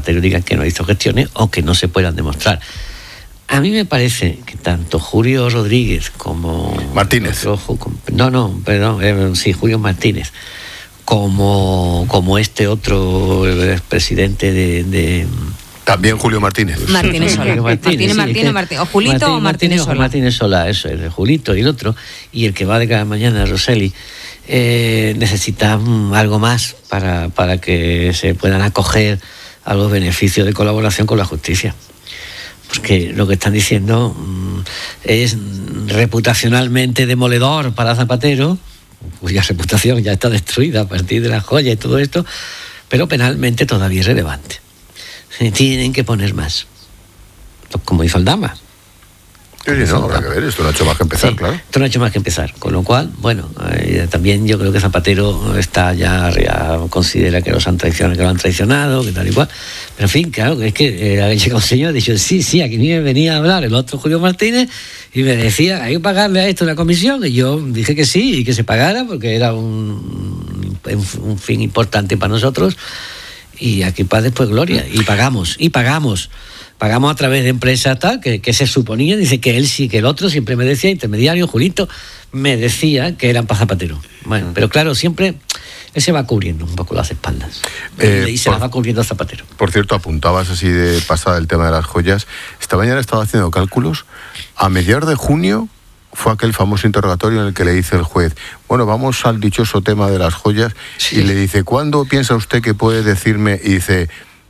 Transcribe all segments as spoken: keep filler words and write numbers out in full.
Zapatero diga que no hizo gestiones o que no se puedan demostrar. A mí me parece que tanto Julio Rodríguez como... Martínez. Otro, no, no, perdón, eh, sí, Julio Martínez, como, como este otro expresidente de... de También Julio Martínez. Martínez Solá. Martínez, sí, Martínez, Martínez. O Julito Martínez, o Martínez Solá. Martínez Solá, eso es, de Julito y el otro, y el que va de cada mañana, Roseli, eh, necesitan algo más para, para que se puedan acoger a los beneficios de colaboración con la justicia. Porque lo que están diciendo mmm, es reputacionalmente demoledor para Zapatero, cuya reputación ya está destruida a partir de las joyas y todo esto, pero penalmente todavía es relevante. Tienen que poner más, como hizo Aldama. Sí, sí, no, habrá que ver, esto no ha hecho más que empezar, sí, claro. Esto no ha hecho más que empezar, con lo cual, bueno, eh, también yo creo que Zapatero está ya, ya considera que los han traicionado, que lo han traicionado, que tal y cual. Pero en fin, claro, es que eh, llegado un señor y dicho, sí, sí, aquí me venía a hablar el otro Julio Martínez y me decía, hay que pagarle a esto una comisión, y yo dije que sí, y que se pagara, porque era un, un, un fin importante para nosotros, y aquí paz después gloria, y pagamos, y pagamos. Pagamos a través de empresas tal, que, que se suponía, dice que él sí, que el otro siempre me decía, intermediario, Julito, me decía que eran para Zapatero. Bueno, pero claro, siempre él se va cubriendo un poco las espaldas. Eh, y se por, las va cubriendo a Zapatero. Por cierto, apuntabas así de pasada el tema de las joyas. Esta mañana estaba haciendo cálculos. A mediados de junio fue aquel famoso interrogatorio en el que le dice el juez, bueno, vamos al dichoso tema de las joyas, sí. Y le dice, ¿cuándo piensa usted que puede decirme? Y dice...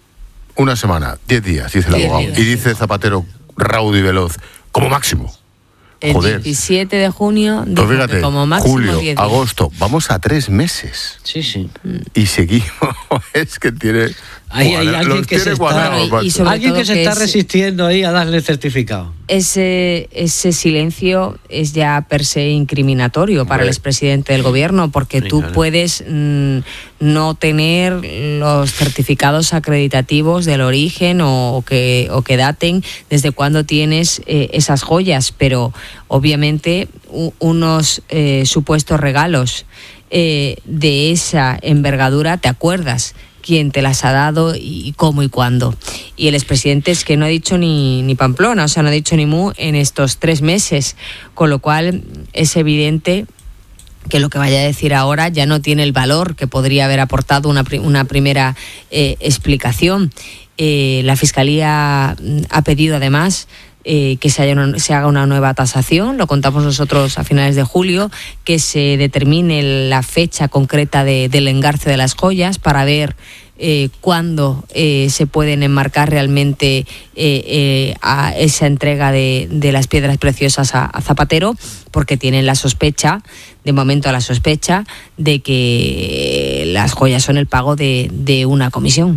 Una semana, diez días, dice el abogado. Y dice Zapatero, raudo y veloz, como máximo. El Joder. diecisiete de junio, pues fíjate, como máximo julio, diez días. Agosto, vamos a tres meses. Sí, sí. Y seguimos, es que tiene... Hay, hay alguien que, se está, y, y alguien que se que está resistiendo ahí a darle el certificado. Ese, ese silencio es ya per se incriminatorio Hombre. para el expresidente del gobierno, porque sí, tú claro. puedes mmm, no tener los certificados acreditativos del origen o, o, que, o que daten desde cuándo tienes eh, esas joyas, pero obviamente u, unos eh, supuestos regalos eh, de esa envergadura, ¿te acuerdas? Quién te las ha dado y cómo y cuándo. Y el expresidente es que no ha dicho ni, ni Pamplona, o sea, no ha dicho ni mu en estos tres meses, con lo cual es evidente que lo que vaya a decir ahora ya no tiene el valor que podría haber aportado una, una primera eh, explicación. Eh, la Fiscalía ha pedido además Eh, que se, haya una, se haga una nueva tasación, lo contamos nosotros a finales de julio, que se determine la fecha concreta de, del engarce de las joyas para ver eh, cuándo eh, se pueden enmarcar realmente eh, eh, a esa entrega de, de las piedras preciosas a, a Zapatero, porque tienen la sospecha, de momento la sospecha, de que las joyas son el pago de, de una comisión.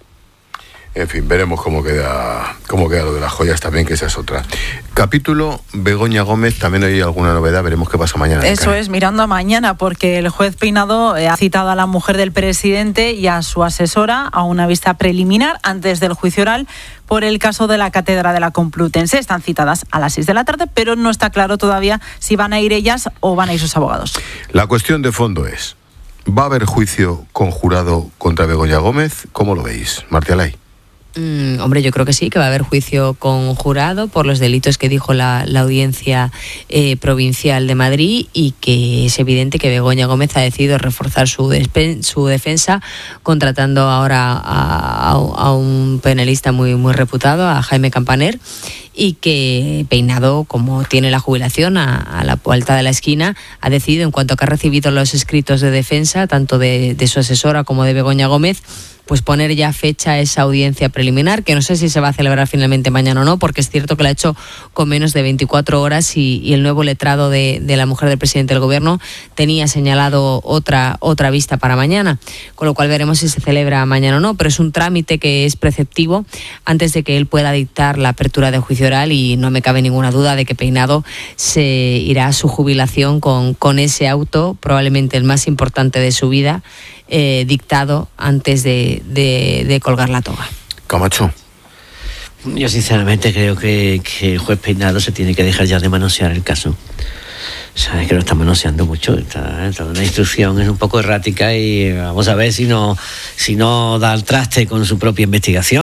En fin, veremos cómo queda cómo queda lo de las joyas también, que esa es otra. Capítulo Begoña Gómez, también hay alguna novedad, veremos qué pasa mañana. Eso es, mirando a mañana, porque el juez Peinado ha citado a la mujer del presidente y a su asesora a una vista preliminar antes del juicio oral por el caso de la Cátedra de la Complutense. Están citadas a las seis de la tarde, pero no está claro todavía si van a ir ellas o van a ir sus abogados. La cuestión de fondo es, ¿va a haber juicio conjurado contra Begoña Gómez? ¿Cómo lo veis, Martí Alay? Mm, hombre, yo creo que sí, que va a haber juicio conjurado por los delitos que dijo la, la audiencia eh, provincial de Madrid, y que es evidente que Begoña Gómez ha decidido reforzar su, despen, su defensa contratando ahora a, a, a un penalista muy, muy reputado, a Jaime Campaner, y que Peinado, como tiene la jubilación a, a la vuelta de la esquina, ha decidido, en cuanto que ha recibido los escritos de defensa, tanto de, de su asesora como de Begoña Gómez, pues poner ya fecha a esa audiencia preliminar, que no sé si se va a celebrar finalmente mañana o no, porque es cierto que la ha hecho con menos de veinticuatro horas y, y el nuevo letrado de, de la mujer del presidente del gobierno tenía señalado otra, otra vista para mañana, con lo cual veremos si se celebra mañana o no, pero es un trámite que es preceptivo antes de que él pueda dictar la apertura de juicio oral, y no me cabe ninguna duda de que Peinado se irá a su jubilación con, con ese auto, probablemente el más importante de su vida, Eh, dictado antes de, de, de colgar la toga. Camacho. Yo sinceramente creo que, que el juez Peinado se tiene que dejar ya de manosear el caso. O sea, es que lo está manoseando mucho. Está, está una instrucción es un poco errática y vamos a ver si no, si no da al traste con su propia investigación.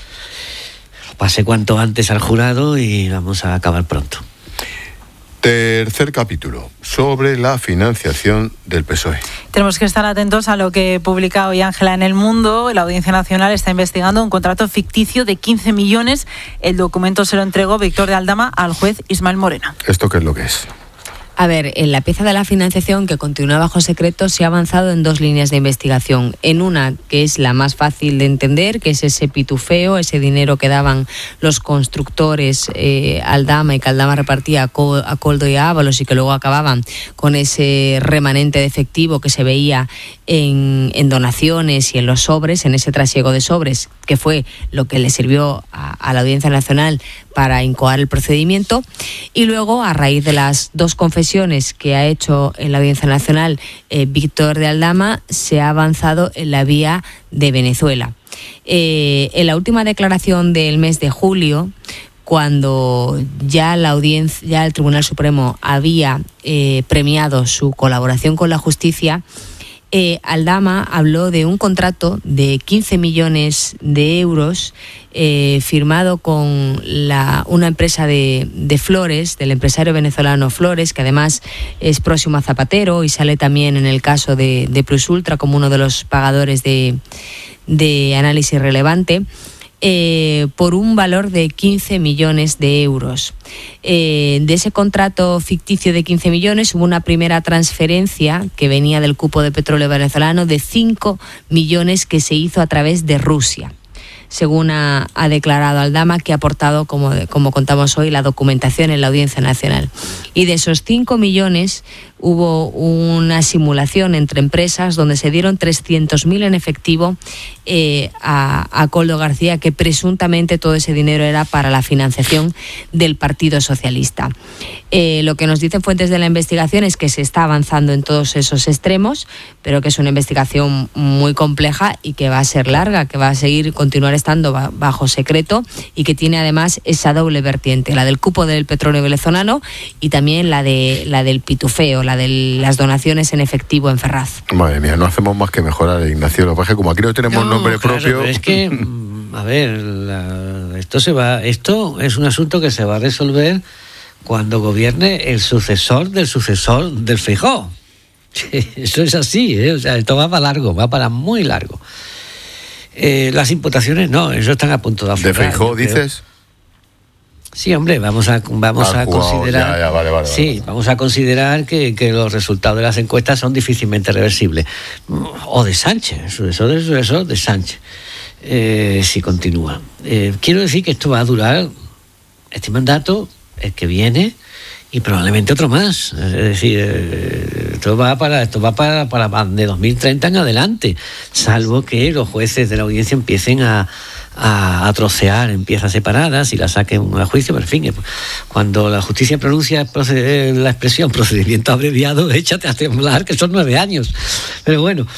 Lo pase cuanto antes al jurado y vamos a acabar pronto. Tercer capítulo, sobre la financiación del P S O E. Tenemos que estar atentos a lo que publica hoy Ángela en El Mundo. La Audiencia Nacional está investigando un contrato ficticio de quince millones. El documento se lo entregó Víctor de Aldama al juez Ismael Moreno. ¿Esto qué es lo que es? A ver, en la pieza de la financiación, que continúa bajo secreto, se ha avanzado en dos líneas de investigación. En una, que es la más fácil de entender, que es ese pitufeo, ese dinero que daban los constructores eh, Aldama y que Aldama repartía a, Co- a Coldo y a Ábalos y que luego acababan con ese remanente de efectivo que se veía en, en donaciones y en los sobres, en ese trasiego de sobres, que fue lo que le sirvió a, a la Audiencia Nacional para incoar el procedimiento. Y luego, a raíz de las dos confesiones que ha hecho en la Audiencia Nacional eh, Víctor de Aldama, se ha avanzado en la vía de Venezuela. Eh, en la última declaración del mes de julio, cuando ya la audiencia, ya el Tribunal Supremo había eh, premiado su colaboración con la justicia, Eh, Aldama habló de un contrato de quince millones de euros eh, firmado con la, una empresa de, de flores, del empresario venezolano Flores, que además es próximo a Zapatero y sale también en el caso de, de Plus Ultra como uno de los pagadores de, de análisis relevante. Eh, por un valor de quince millones de euros. Eh, de ese contrato ficticio de quince millones hubo una primera transferencia que venía del cupo de petróleo venezolano de cinco millones que se hizo a través de Rusia, según ha, ha declarado Aldama, que ha aportado, como, como contamos hoy, la documentación en la Audiencia Nacional. Y de esos cinco millones hubo una simulación entre empresas donde se dieron trescientos mil en efectivo eh, a, a Coldo García, que presuntamente todo ese dinero era para la financiación del Partido Socialista. Eh, lo que nos dicen fuentes de la investigación es que se está avanzando en todos esos extremos, pero que es una investigación muy compleja y que va a ser larga, que va a seguir, continuar estando bajo secreto y que tiene además esa doble vertiente, la del cupo del petróleo venezolano y también la de la del pitufeo, la de las donaciones en efectivo en Ferraz. Madre mía, no hacemos más que mejorar, Ignacio. Lo que pasa es que como aquí no tenemos no, nombre claro, propio... Es que, a ver, la, esto se va, esto es un asunto que se va a resolver cuando gobierne el sucesor del sucesor del Feijóo. Eso es así, ¿eh? O sea, esto va para largo, va para muy largo. Eh, las imputaciones no, eso están a punto de aflorar. ¿De Feijóo dices? Sí, hombre, vamos a vamos ah, a jugado, considerar ya, ya, vale, vale, sí, vale. vamos a considerar que, que los resultados de las encuestas son difícilmente reversibles. O de Sánchez, sucesor de sucesor de Sánchez, eh, si continúa. Eh, quiero decir que esto va a durar este mandato, el que viene, y probablemente otro más. Es decir, eh, esto va para esto va para, para de dos mil treinta en adelante, salvo que los jueces de la audiencia empiecen a a, a trocear en piezas separadas y la saquen a juicio, pero en fin, cuando la justicia pronuncia proced- la expresión procedimiento abreviado, échate a temblar, que son nueve años. Pero bueno,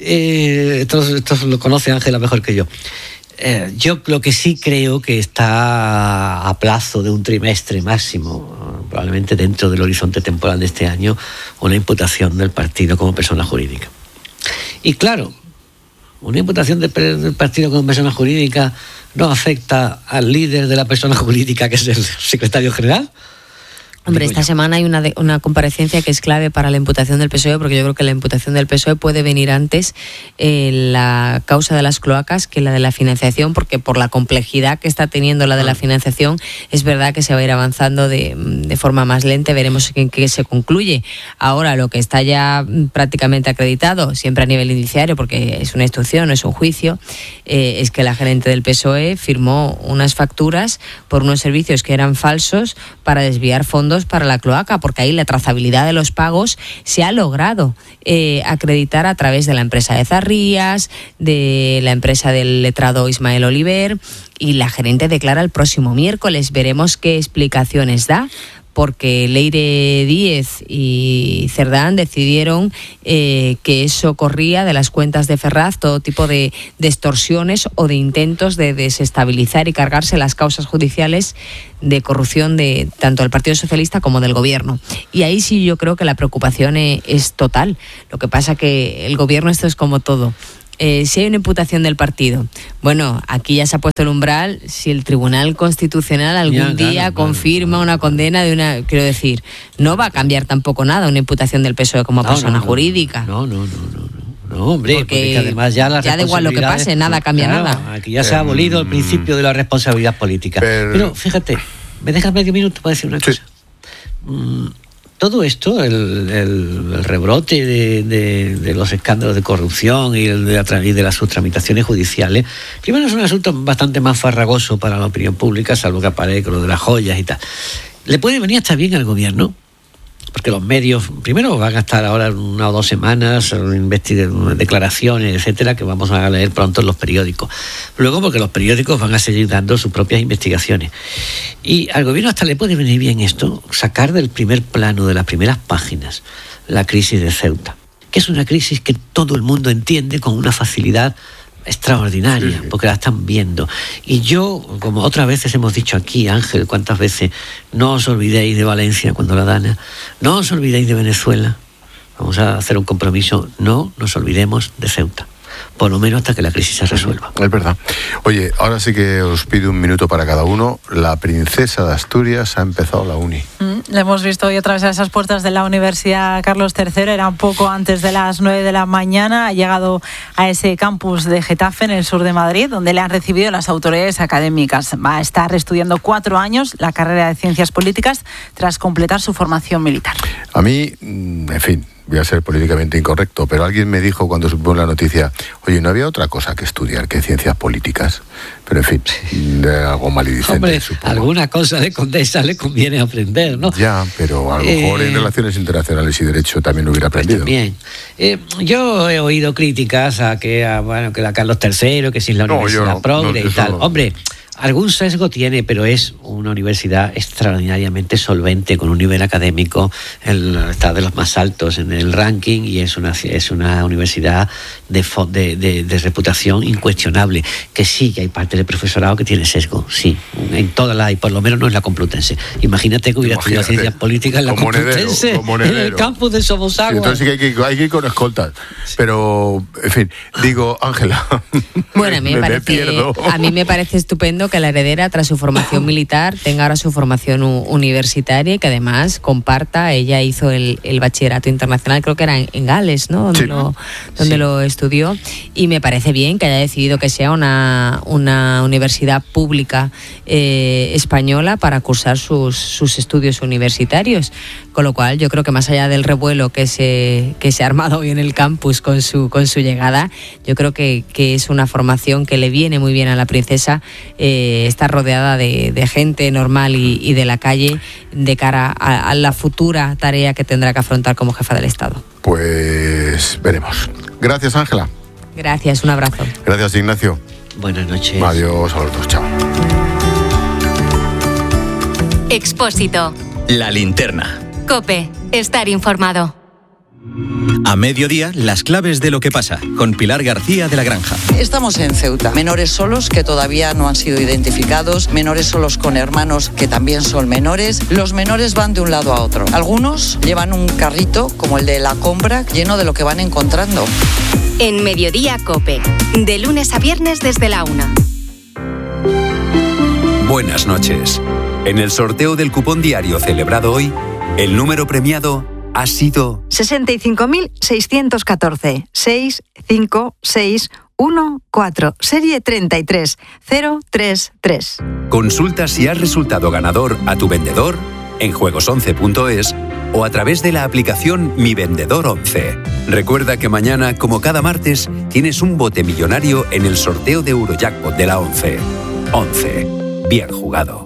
eh, esto, esto lo conoce Ángela mejor que yo. Eh, yo lo que sí creo que está a plazo de un trimestre máximo, probablemente dentro del horizonte temporal de este año, una imputación del partido como persona jurídica. Y claro, una imputación de, del partido como persona jurídica no afecta al líder de la persona jurídica, que es el secretario general. Hombre, esta semana hay una, de, una comparecencia que es clave para la imputación del P S O E, porque yo creo que la imputación del P S O E puede venir antes eh, la causa de las cloacas que la de la financiación, porque por la complejidad que está teniendo la de la financiación, es verdad que se va a ir avanzando de, de forma más lenta. Veremos en qué se concluye. Ahora, lo que está ya prácticamente acreditado, siempre a nivel indiciario, porque es una instrucción, no es un juicio, eh, es que la gerente del P S O E firmó unas facturas por unos servicios que eran falsos para desviar fondos para la cloaca, porque ahí la trazabilidad de los pagos se ha logrado eh, acreditar a través de la empresa de Zarrías, de la empresa del letrado Ismael Oliver, y la gerente declara el próximo miércoles. Veremos qué explicaciones da, porque Leire Díez y Cerdán decidieron eh, que eso corría de las cuentas de Ferraz, todo tipo de, de extorsiones o de intentos de desestabilizar y cargarse las causas judiciales de corrupción de tanto del Partido Socialista como del Gobierno. Y ahí sí yo creo que la preocupación es, es total. Lo que pasa que el Gobierno, esto es como todo. Eh, si hay una imputación del partido, bueno, aquí ya se ha puesto el umbral, si el Tribunal Constitucional algún ya, claro, día claro, confirma claro, una condena de una, quiero decir, no va a cambiar tampoco nada una imputación del P S O E como no, persona no, no, jurídica. No, no, no, no. No, hombre, porque, porque además ya las ya da igual lo que pase, nada cambia claro, nada. Aquí ya se ha abolido el principio de la responsabilidad política. Pero, Pero fíjate, ¿me dejas medio minuto para decir una cosa? Sí. Mm, todo esto, el, el, el rebrote de, de, de los escándalos de corrupción y, el de, la, y de las subtramitaciones judiciales, primero es un asunto bastante más farragoso para la opinión pública, salvo que aparezca lo de las joyas y tal. Le puede venir hasta bien al gobierno, porque los medios, primero van a estar ahora una o dos semanas investigando declaraciones, etcétera, que vamos a leer pronto en los periódicos. Luego porque los periódicos van a seguir dando sus propias investigaciones. Y al gobierno hasta le puede venir bien esto, sacar del primer plano, de las primeras páginas, la crisis de Ceuta, que es una crisis que todo el mundo entiende con una facilidad extraordinaria, porque la están viendo. Y yo, como otras veces hemos dicho aquí, Ángel, cuántas veces, no os olvidéis de Valencia cuando la Dana, no os olvidéis de Venezuela, vamos a hacer un compromiso, no nos olvidemos de Ceuta, por lo menos hasta que la crisis se resuelva. Es verdad. Oye, ahora sí que os pido un minuto para cada uno. La princesa de Asturias ha empezado la uni. Mm, le hemos visto hoy otra vez a esas puertas de la Universidad Carlos tercero, era un poco antes de las nueve de la mañana, ha llegado a ese campus de Getafe, en el sur de Madrid, donde le han recibido las autoridades académicas. Va a estar estudiando cuatro años la carrera de Ciencias Políticas tras completar su formación militar. A mí, en fin, voy a ser políticamente incorrecto, pero alguien me dijo cuando supo la noticia, oye, ¿no había otra cosa que estudiar que ciencias políticas? Pero en fin, algo malidicente. Hombre, supongo. Alguna cosa de Condesa le conviene aprender, ¿no? Ya, pero a lo mejor eh, en Relaciones Internacionales y Derecho también lo hubiera aprendido. Pues también. Eh, yo he oído críticas a que, a, bueno, que la Carlos tercero, que si es la no, Universidad no, Progre no, y tal. No. Hombre, algún sesgo tiene, pero es una universidad extraordinariamente solvente, con un nivel académico, el, está de los más altos en el ranking, y es una, es una universidad de, de, de, de reputación incuestionable. Que sí, que hay parte del profesorado que tiene sesgo, sí, en todas las, y por lo menos no es la Complutense. Imagínate que hubiera estudiado ciencias políticas en la Complutense, en el campus de Somosagua. Sí, entonces sí que hay que, hay que ir con escoltas. Sí. Pero, en fin, digo, Ángela. Bueno, a mí me, me parece, me a mí me parece estupendo que la heredera, tras su formación militar, tenga ahora su formación u- universitaria y que además comparta. Ella hizo el, el bachillerato internacional, creo que era en, en Gales, ¿no? Donde, sí. lo, donde sí. lo estudió. Y me parece bien que haya decidido que sea una, una universidad pública eh, española para cursar sus, sus estudios universitarios. Con lo cual, yo creo que más allá del revuelo que se, que se ha armado hoy en el campus con su, con su llegada, yo creo que, que es una formación que le viene muy bien a la princesa. Eh, está rodeada de, de gente normal y, y de la calle de cara a, a la futura tarea que tendrá que afrontar como jefa del Estado. Pues veremos. Gracias, Ángela. Gracias, un abrazo. Gracias, Ignacio. Buenas noches. Adiós a los dos, chao. Expósito. La linterna. COPE. Estar informado. A mediodía, las claves de lo que pasa, con Pilar García de la Granja. Estamos en Ceuta. Menores solos que todavía no han sido identificados, menores solos con hermanos que también son menores. Los menores van de un lado a otro. Algunos llevan un carrito, como el de la compra, lleno de lo que van encontrando. En Mediodía COPE. De lunes a viernes desde la una. Buenas noches. En el sorteo del cupón diario celebrado hoy, el número premiado ha sido sesenta y cinco mil seiscientos catorce, seis cinco seis uno cuatro, serie treinta y tres mil treinta y tres. Consulta si has resultado ganador a tu vendedor en juegos once punto es o a través de la aplicación Mi Vendedor once. Recuerda que mañana, como cada martes, tienes un bote millonario en el sorteo de Eurojackpot de la once. once. Bien jugado.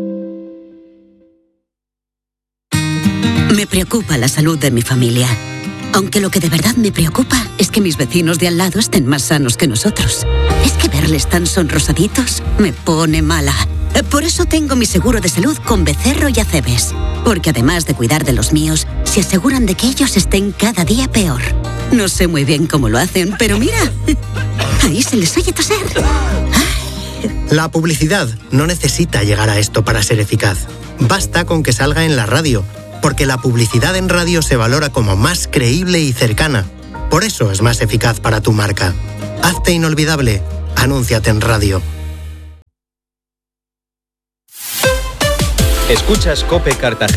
Me preocupa la salud de mi familia. Aunque lo que de verdad me preocupa es que mis vecinos de al lado estén más sanos que nosotros. Es que verles tan sonrosaditos me pone mala. Por Por eso tengo mi seguro de salud con Becerro y Acebes. Porque además de cuidar de los míos, se aseguran de que ellos estén cada día peor. No sé muy bien cómo lo hacen, pero mira, ahí se les oye toser. La publicidad no necesita llegar a esto para ser eficaz. Basta con que salga en la radio, porque la publicidad en radio se valora como más creíble y cercana. Por eso es más eficaz para tu marca. Hazte inolvidable. Anúnciate en radio. Escuchas COPE Cartagena.